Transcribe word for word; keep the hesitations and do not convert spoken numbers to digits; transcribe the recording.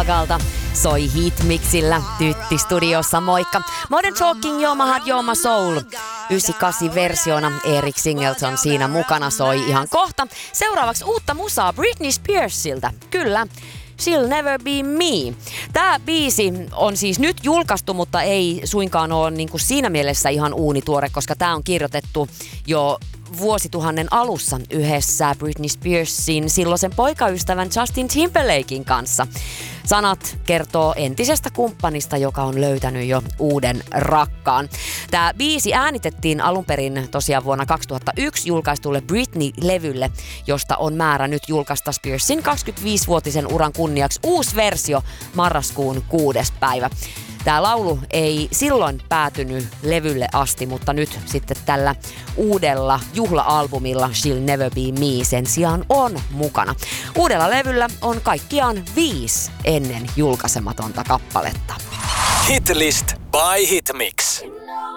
paikalta. Soi Hitmixillä Tytti studiossa, moikka. Modern Talking Joma Had Joma Soul. yhdeksänkymmentäkahdeksan versiona Eric Singleton siinä mukana soi ihan kohta. Seuraavaksi uutta musaa Britney Spearsilta. Kyllä. She'll Never Be Me. Tämä biisi on siis nyt julkaistu, mutta ei suinkaan ole niin kuin siinä mielessä ihan uunituore, koska tämä on kirjoitettu jo vuosituhannen alussa yhdessä Britney Spearsin silloisen poikaystävän Justin Timberlaken kanssa. Sanat kertoo entisestä kumppanista, joka on löytänyt jo uuden rakkaan. Tämä biisi äänitettiin alun perin tosiaan vuonna kaksituhattayksi julkaistulle Britney-levylle, josta on määrä nyt julkaista Spearsin kaksikymmentäviisivuotisen uran kunniaksi uusi versio marraskuun kuudes päivä. Tämä laulu ei silloin päätynyt levylle asti, mutta nyt sitten tällä uudella juhla-albumilla She'll Never Be Me sen sijaan on mukana. Uudella levyllä on kaikkiaan viisi ennen julkaisematonta kappaletta. Hitlist by Hitmix.